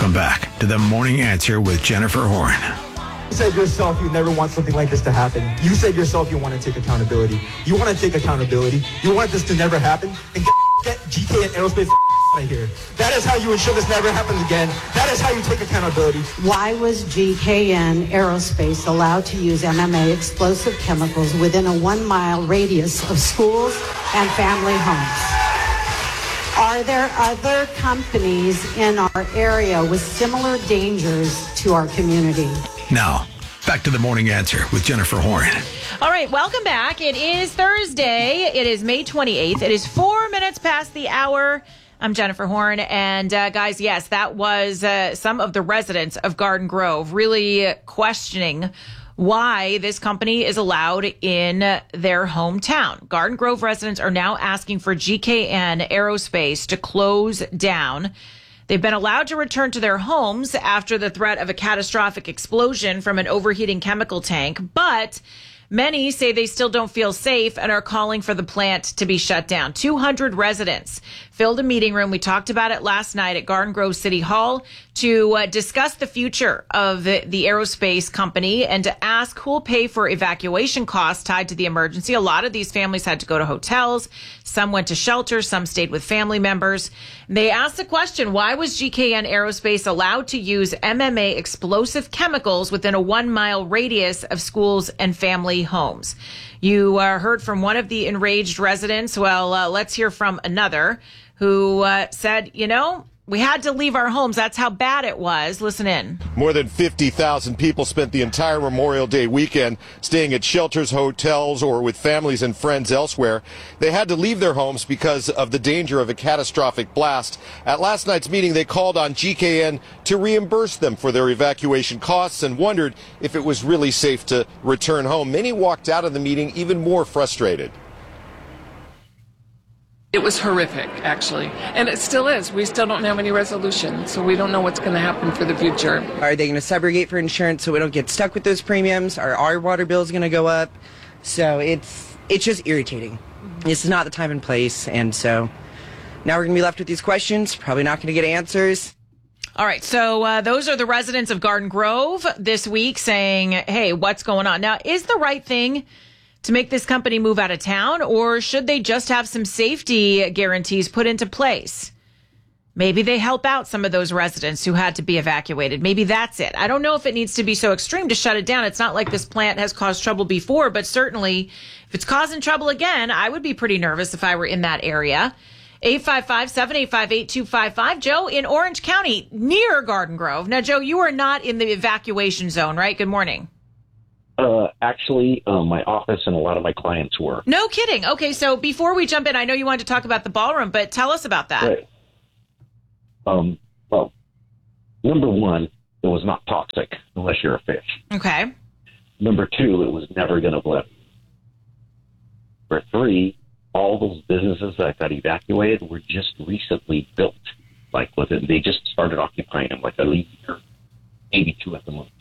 Welcome back to The Morning Answer with Jennifer Horn. You said yourself you never want something like this to happen. You said yourself you want to take accountability. You want to take accountability. You want this to never happen. And get GKN Aerospace out of here. That is how you ensure this never happens again. That is how you take accountability. Why was GKN Aerospace allowed to use MMA explosive chemicals within a 1-mile radius of schools and family homes? Are there other companies in our area with similar dangers to our community? Now, back to The Morning Answer with Jennifer Horn. All right, welcome back. It is Thursday. It is May 28th. It is 4 minutes past the hour. I'm Jennifer Horn. And guys, yes, that was some of the residents of Garden Grove really questioning why this company is allowed in their hometown. Garden Grove residents are now asking for GKN Aerospace to close down. They've been allowed to return to their homes after the threat of a catastrophic explosion from an overheating chemical tank, but many say they still don't feel safe and are calling for the plant to be shut down. 200 residents filled a meeting room. We talked about it last night at Garden Grove City Hall to discuss the future of the aerospace company and to ask who will pay for evacuation costs tied to the emergency. A lot of these families had to go to hotels. Some went to shelters. Some stayed with family members. They asked the question, why was GKN Aerospace allowed to use MMA explosive chemicals within a 1-mile radius of schools and family homes? You heard from one of the enraged residents. Well, let's hear from another who said, we had to leave our homes. That's how bad it was. Listen in. More than 50,000 people spent the entire Memorial Day weekend staying at shelters, hotels, or with families and friends elsewhere. They had to leave their homes because of the danger of a catastrophic blast. At last night's meeting, they called on GKN to reimburse them for their evacuation costs and wondered if it was really safe to return home. Many walked out of the meeting even more frustrated. It was horrific, actually, and it still is. We still don't have any resolution, so we don't know what's going to happen for the future. Are they going to subrogate for insurance so we don't get stuck with those premiums? Are our water bills going to go up? So it's just irritating. This is not the time and place, and so now we're going to be left with these questions, probably not going to get answers. All right, so those are the residents of Garden Grove this week saying, hey, what's going on? Now, is the right thing to make this company move out of town, or should they just have some safety guarantees put into place? Maybe they help out some of those residents who had to be evacuated. Maybe that's it. I don't know if it needs to be so extreme to shut it down. It's not like this plant has caused trouble before, but certainly if it's causing trouble again, I would be pretty nervous if I were in that area. 855-785-8255. Joe in Orange County near Garden Grove. Now, Joe, you are not in the evacuation zone, right? Good morning. Actually, my office and a lot of my clients were. No kidding. Okay, so before we jump in, I know you wanted to talk about the ballroom, but tell us about that. Right. Well, number one, it was not toxic unless you're a fish. Okay. Number two, it was never going to blip. Number three, all those businesses that got evacuated were just recently built. Like, they just started occupying them like a year, maybe two at the most.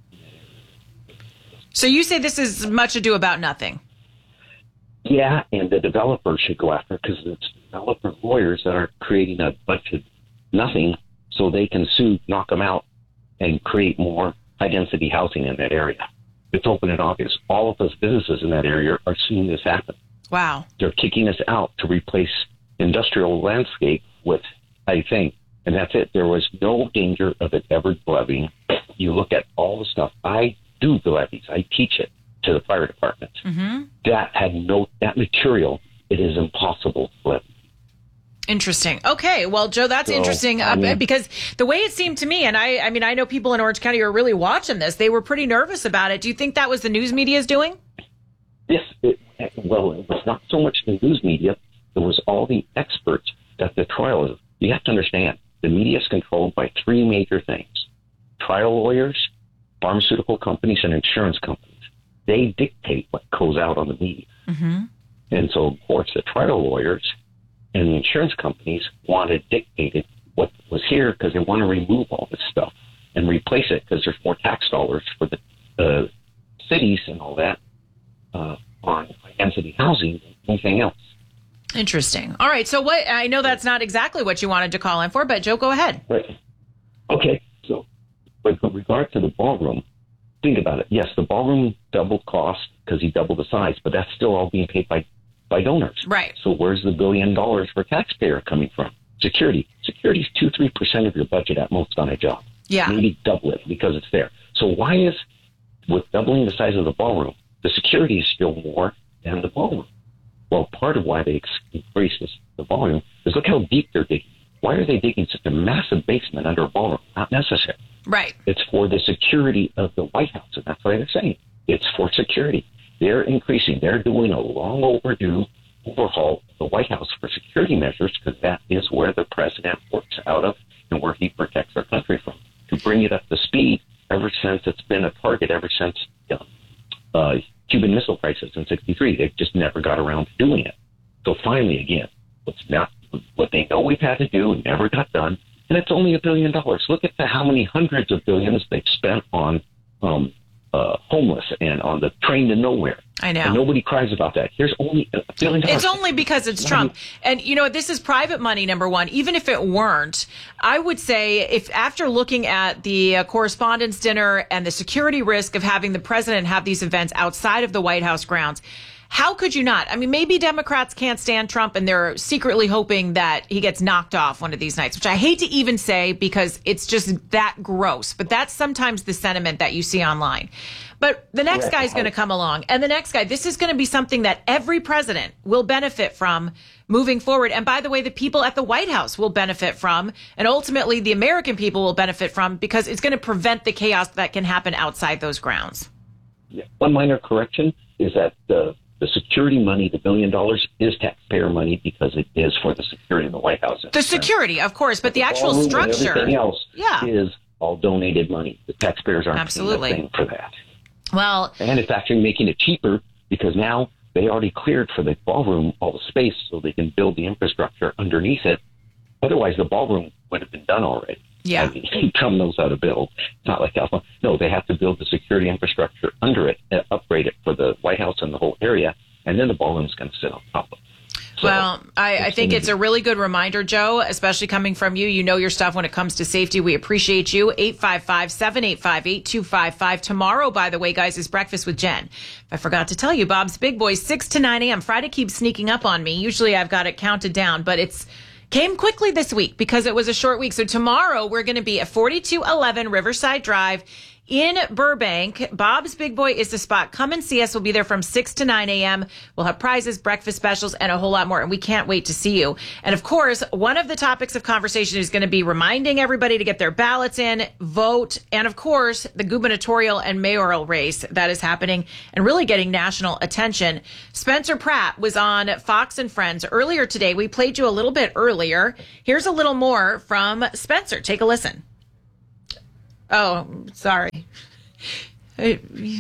So you say this is much ado about nothing. Yeah, and the developers should go after it because it's developer lawyers that are creating a bunch of nothing so they can sue, knock them out, and create more high-density housing in that area. It's open and obvious. All of those businesses in that area are seeing this happen. Wow. They're kicking us out to replace industrial landscape with, I think, and that's it. There was no danger of it ever levying. You look at all the stuff. I do the levies. I teach it to the fire department. Mm-hmm. That material, it is impossible to levy. Interesting. Okay. Well, Joe, that's interesting because the way it seemed to me, and I mean, I know people in Orange County are really watching this. They were pretty nervous about it. Do you think that was the news media's doing? Yes. It was not so much the news media. It was all the experts that the trial is. You have to understand, the media is controlled by three major things: trial lawyers, pharmaceutical companies, and insurance companies. They dictate what goes out on the media. Mm-hmm. And so, of course, the trial lawyers and the insurance companies wanted dictated what was here because they want to remove all this stuff and replace it because there's more tax dollars for the cities and all that on high-density housing than anything else. Interesting. All right. So I know that's not exactly what you wanted to call in for, but Joe, go ahead. Right. Okay, so with regard to the ballroom, think about it. Yes, the ballroom doubled cost because he doubled the size, but that's still all being paid by donors. Right. So where's the $1 billion for taxpayer coming from? Security. Security is 2-3% of your budget at most on a job. Yeah. Maybe double it because it's there. So why is, with doubling the size of the ballroom, the security is still more than the ballroom? Well, part of why they increased the volume is look how deep they're digging. Why are they digging such a massive basement under a ballroom? Not necessary. Right. It's for the security of the White House, and that's why they're saying it's for security. They're increasing. They're doing a long overdue overhaul of the White House for security measures because that is where the president works out of and where he protects our country from. To bring it up to speed, ever since it's been a target, ever since Cuban Missile Crisis in '63, they've just never got around to doing it. So finally, again, what they know we've had to do and never got done, and it's only $1 billion. Look at how many hundreds of billions they've spent on homeless and on the train to nowhere. I know. And nobody cries about that. Here's only $1 billion. It's only because it's Trump. And, you know, this is private money, number one. Even if it weren't, I would say if after looking at the correspondence dinner and the security risk of having the president have these events outside of the White House grounds, how could you not? I mean, maybe Democrats can't stand Trump and they're secretly hoping that he gets knocked off one of these nights, which I hate to even say because it's just that gross. But that's sometimes the sentiment that you see online. But the next guy is going to come along, and the next guy, this is going to be something that every president will benefit from moving forward. And by the way, the people at the White House will benefit from, and ultimately the American people will benefit from, because it's going to prevent the chaos that can happen outside those grounds. Yeah. One minor correction is that the security money, the $1 billion, is taxpayer money because it is for the security of the White House. The security, of course, but the actual structure, everything else yeah, is all donated money. The taxpayers aren't absolutely paying for that. Well, and it's actually making it cheaper because now they already cleared for the ballroom all the space so they can build the infrastructure underneath it. Otherwise, the ballroom would have been done already. Yeah. I mean, Trump knows how to build. It's not like California. No, they have to build the security infrastructure under it, upgrade it for the White House and the whole area, and then the ballroom's going to sit on top of it. So, well, I think it's a really good reminder, Joe, especially coming from you. You know your stuff when it comes to safety. We appreciate you. 855-785-8255. Tomorrow, by the way, guys, is Breakfast with Jen. I forgot to tell you, Bob's Big Boys, 6 to 9 a.m. Friday keeps sneaking up on me. Usually I've got it counted down, but it's came quickly this week because it was a short week. So tomorrow we're going to be at 4211 Riverside Drive in Burbank. Bob's Big Boy is the spot. Come and see us. We'll be there from 6 to 9 a.m. We'll have prizes, breakfast specials, and a whole lot more. And we can't wait to see you. And of course, one of the topics of conversation is going to be reminding everybody to get their ballots in, vote, and of course, the gubernatorial and mayoral race that is happening and really getting national attention. Spencer Pratt was on Fox and Friends earlier today. We played you a little bit earlier. Here's a little more from Spencer. Take a listen. Oh, sorry. Hi.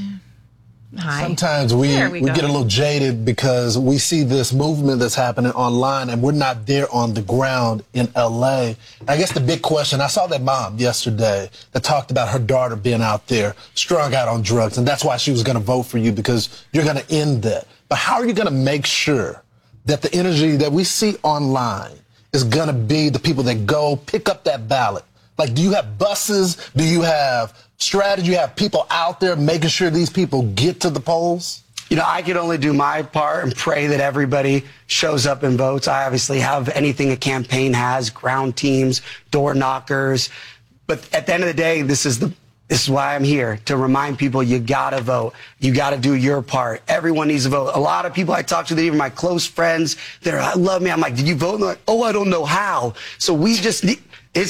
Sometimes we get a little jaded because we see this movement that's happening online and we're not there on the ground in L.A. I guess the big question, I saw that mom yesterday that talked about her daughter being out there strung out on drugs, and that's why she was going to vote for you, because you're going to end that. But how are you going to make sure that the energy that we see online is going to be the people that go pick up that ballot? Like, do you have buses? Do you have strategy? You have people out there making sure these people get to the polls? You know, I could only do my part and pray that everybody shows up and votes. I obviously have anything a campaign has, ground teams, door knockers. But at the end of the day, this is why I'm here, to remind people you got to vote. You got to do your part. Everyone needs to vote. A lot of people I talk to, even my close friends, I love me. I'm like, did you vote? And they're like, oh, I don't know how. So we just need,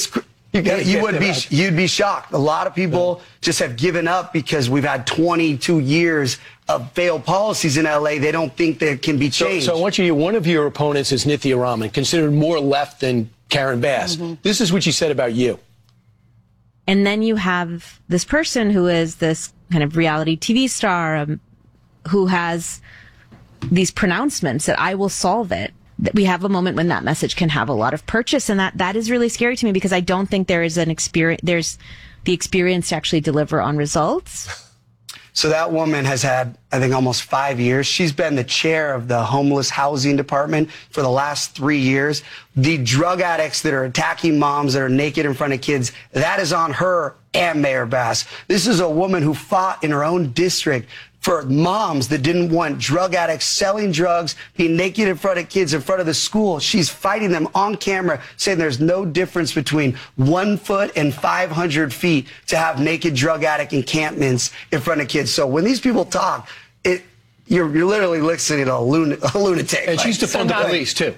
you'd be shocked. A lot of people just have given up because we've had 22 years of failed policies in L.A. They don't think that can be changed. So I want you to, one of your opponents is Nithya Raman, considered more left than Karen Bass. Mm-hmm. This is what she said about you. And then you have this person who is this kind of reality TV star who has these pronouncements that I will solve it. We have a moment when that message can have a lot of purchase, and that is really scary to me, because I don't think there is there's the experience to actually deliver on results. So that woman has had, I think, almost 5 years. She's been the chair of the homeless housing department for the last 3 years. The drug addicts that are attacking moms that are naked in front of kids, that is on her and Mayor Bass. This is a woman who fought in her own district for moms that didn't want drug addicts selling drugs, being naked in front of kids in front of the school. She's fighting them on camera, saying there's no difference between 1 foot and 500 feet to have naked drug addict encampments in front of kids. So when these people talk, you're literally listening to a lunatic. And she's defunded the police too.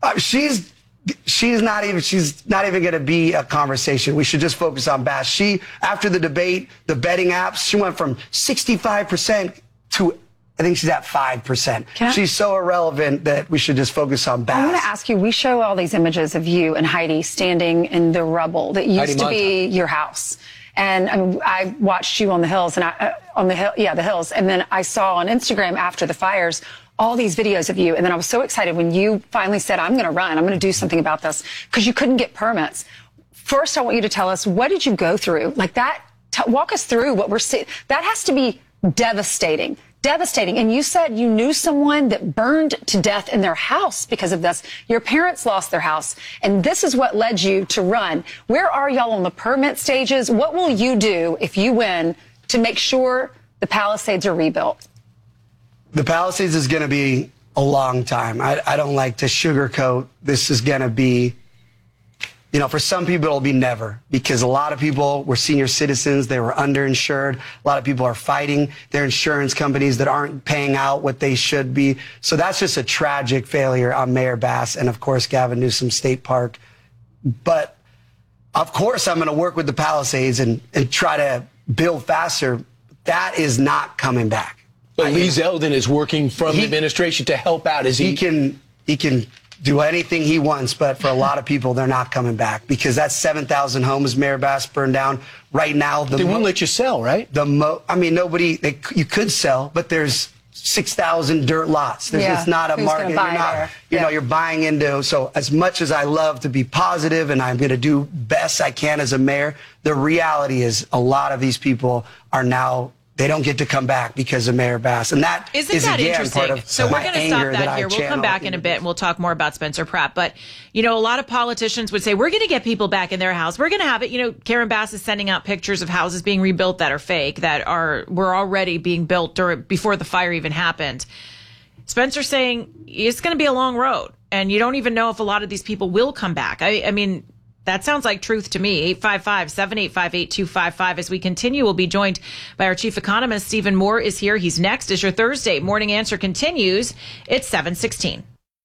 She's not even going to be a conversation. We should just focus on Bass. After the debate, the betting apps, she went from 65% to, I think she's at 5%. She's so irrelevant that we should just focus on Bass. I want to ask you, we show all these images of you and Heidi standing in the rubble that used to be your house. And I watched you on the hills and the hills. And then I saw on Instagram after the fires, all these videos of you. And then I was so excited when you finally said, I'm going to run. I'm going to do something about this, because you couldn't get permits. First, I want you to tell us, what did you go through? Like that, walk us through what we're seeing. That has to be devastating. Devastating. And you said you knew someone that burned to death in their house because of this. Your parents lost their house. And this is what led you to run. Where are y'all on the permit stages? What will you do if you win to make sure the Palisades are rebuilt? The Palisades is going to be a long time. I don't like to sugarcoat. This is going to be, for some people it'll be never, because a lot of people were senior citizens. They were underinsured. A lot of people are fighting their insurance companies that aren't paying out what they should be. So that's just a tragic failure on Mayor Bass and, of course, Gavin Newsom State Park. But, of course, I'm going to work with the Palisades and try to build faster. That is not coming back. But Lee Zeldin is working from the administration to help out. He can do anything he wants, but for a lot of people, they're not coming back, because that's 7,000 homes Mayor Bass burned down. Right now, they won't let you sell, right? You could sell, but there's 6,000 dirt lots. It's not a market. You're buying into. So as much as I love to be positive and I'm going to do best I can as a mayor, the reality is a lot of these people are now, they don't get to come back because of Mayor Bass. And that is again interesting? part of so we're going to stop that here. We'll come back in a bit and we'll talk more about Spencer Pratt. But, a lot of politicians would say, we're going to get people back in their house. We're going to have it. Karen Bass is sending out pictures of houses being rebuilt that are fake, were already being built before the fire even happened. Spencer's saying it's going to be a long road, and you don't even know if a lot of these people will come back. I mean, that sounds like truth to me. 855-785-8255. As we continue, we'll be joined by our chief economist, Stephen Moore, is here. He's next as your Thursday Morning Answer continues. It's 7:16.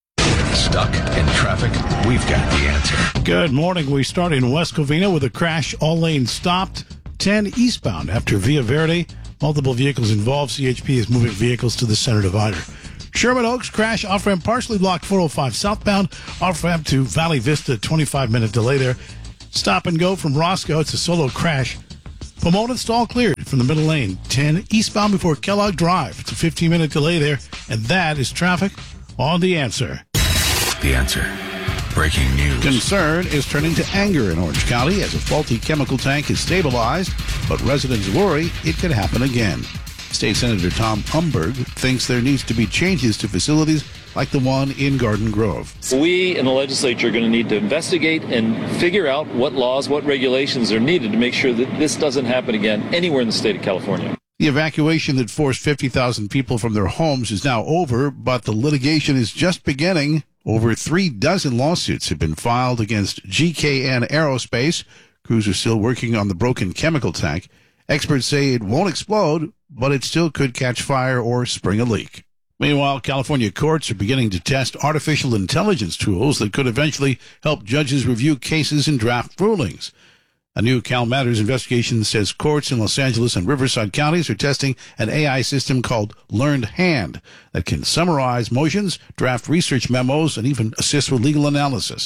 Stuck in traffic? We've got the answer. Good morning. We start in West Covina with a crash. All lanes stopped. 10 eastbound after Via Verde. Multiple vehicles involved. CHP is moving vehicles to the center divider. Sherman Oaks crash, off-ramp partially blocked 405 southbound, off-ramp to Valley Vista, 25-minute delay there. Stop and go from Roscoe, it's a solo crash. Pomona stall cleared from the middle lane, 10 eastbound before Kellogg Drive. It's a 15-minute delay there, and that is traffic on The Answer. The Answer. Breaking news. Concern is turning to anger in Orange County as a faulty chemical tank is stabilized, but residents worry it could happen again. State Senator Tom Umberg thinks there needs to be changes to facilities like the one in Garden Grove. We in the legislature are going to need to investigate and figure out what laws, what regulations are needed to make sure that this doesn't happen again anywhere in the state of California. The evacuation that forced 50,000 people from their homes is now over, but the litigation is just beginning. Over 36 lawsuits have been filed against GKN Aerospace. Crews are still working on the broken chemical tank. Experts say it won't explode, but it still could catch fire or spring a leak. Meanwhile, California courts are beginning to test artificial intelligence tools that could eventually help judges review cases and draft rulings. A new Cal Matters investigation says courts in Los Angeles and Riverside counties are testing an AI system called Learned Hand that can summarize motions, draft research memos, and even assist with legal analysis.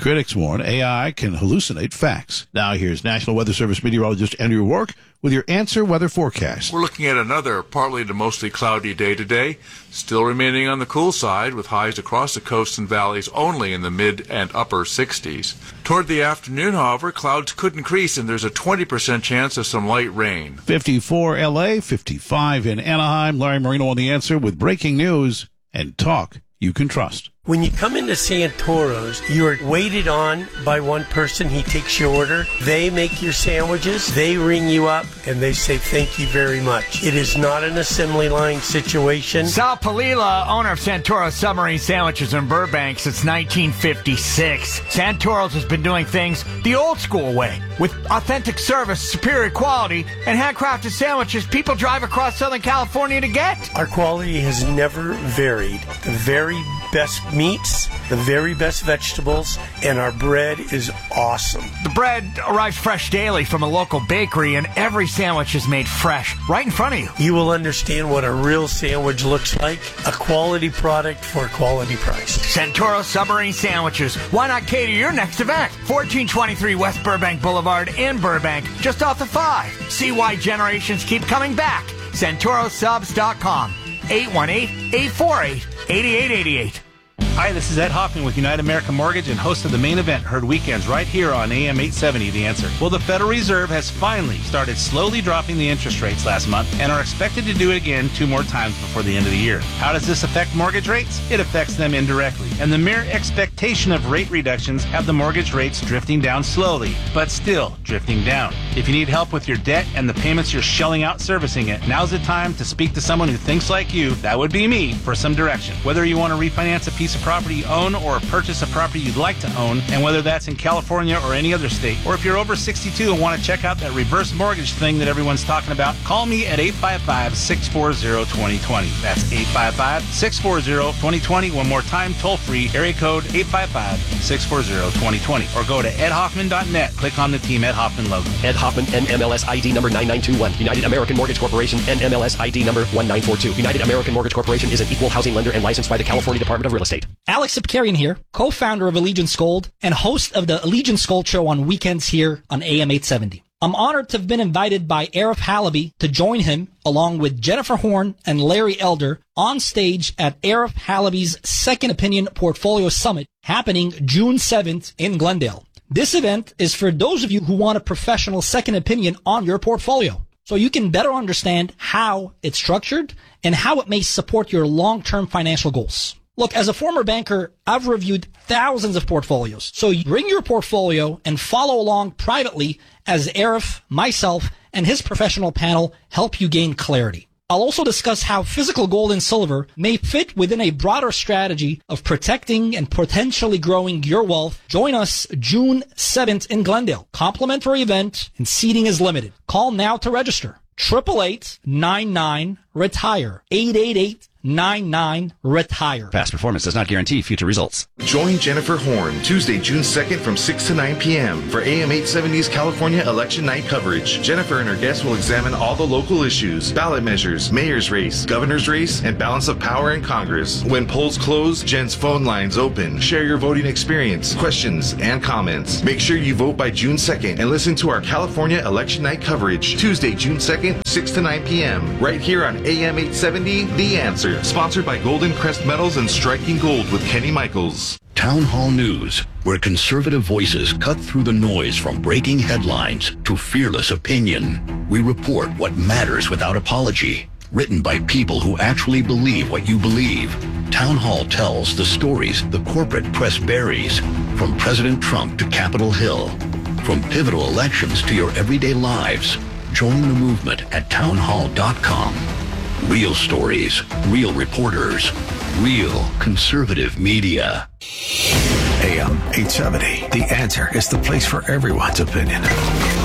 Critics warn AI can hallucinate facts. Now here's National Weather Service meteorologist Andrew Rourke with your Answer Weather forecast. We're looking at another partly to mostly cloudy day today, still remaining on the cool side with highs across the coast and valleys only in the mid and upper 60s. Toward the afternoon, however, clouds could increase and there's a 20% chance of some light rain. 54 LA, 55 in Anaheim. Larry Marino on The Answer with breaking news and talk you can trust. When you come into Santoro's, you're waited on by one person. He takes your order. They make your sandwiches. They ring you up, and they say thank you very much. It is not an assembly line situation. Sal Palila, owner of Santoro's Submarine Sandwiches in Burbank since 1956. Santoro's has been doing things the old school way, with authentic service, superior quality, and handcrafted sandwiches people drive across Southern California to get. Our quality has never varied. The very best meats, the very best vegetables, and our bread is awesome. The bread arrives fresh daily from a local bakery, and every sandwich is made fresh, right in front of you. You will understand what a real sandwich looks like. A quality product for a quality price. Santoro Submarine Sandwiches. Why not cater your next event? 1423 West Burbank Boulevard in Burbank, just off the 5. See why generations keep coming back. SantoroSubs.com. 818-848-8888. Hi, this is Ed Hoffman with United American Mortgage and host of The Main Event, heard weekends right here on AM 870, The Answer. Well, the Federal Reserve has finally started slowly dropping the interest rates last month and are expected to do it again 2 more times before the end of the year. How does this affect mortgage rates? It affects them indirectly. And the mere expectation of rate reductions have the mortgage rates drifting down slowly, but still drifting down. If you need help with your debt and the payments you're shelling out servicing it, now's the time to speak to someone who thinks like you, that would be me, for some direction. Whether you want to refinance a piece of property you own or purchase a property you'd like to own, and whether that's in California or any other state, or if you're over 62 and want to check out that reverse mortgage thing that everyone's talking about, call me at 855-640-2020. That's 855-640-2020. One more time, toll free, area code 855-640-2020. Or go to edhoffman.net. Click on the Team Ed Hoffman logo. Ed Hoffman, NMLS ID number 9921. United American Mortgage Corporation, NMLS ID number 1942. United American Mortgage Corporation is an equal housing lender and licensed by the California Department of Real Estate. Alex Sipkarian here, co-founder of Allegiance Gold and host of the Allegiance Gold Show on weekends here on AM 870. I'm honored to have been invited by Arif Halaby to join him along with Jennifer Horn and Larry Elder on stage at Arif Halaby's Second Opinion Portfolio Summit happening June 7th in Glendale. This event is for those of you who want a professional second opinion on your portfolio, so you can better understand how it's structured and how it may support your long-term financial goals. Look, as a former banker, I've reviewed thousands of portfolios. So you bring your portfolio and follow along privately as Arif, myself, and his professional panel help you gain clarity. I'll also discuss how physical gold and silver may fit within a broader strategy of protecting and potentially growing your wealth. Join us June 7th in Glendale. Complimentary event and seating is limited. Call now to register. 888-99-RETIRE. 888-99-RETIRE. Past performance does not guarantee future results. Join Jennifer Horn Tuesday, June 2nd from 6 to 9 p.m. for AM 870's California Election Night coverage. Jennifer and her guests will examine all the local issues, ballot measures, mayor's race, governor's race, and balance of power in Congress. When polls close, Jen's phone lines open. Share your voting experience, questions, and comments. Make sure you vote by June 2nd and listen to our California Election Night coverage Tuesday, June 2nd, 6 to 9 p.m. right here on AM 870, The Answer. Sponsored by Golden Crest Metals and Striking Gold with Kenny Michaels. Town Hall News, where conservative voices cut through the noise from breaking headlines to fearless opinion. We report what matters without apology. Written by people who actually believe what you believe. Town Hall tells the stories the corporate press buries, from President Trump to Capitol Hill, from pivotal elections to your everyday lives. Join the movement at townhall.com. Real stories, real reporters, real conservative media. AM 870. The Answer is the place for everyone's opinion.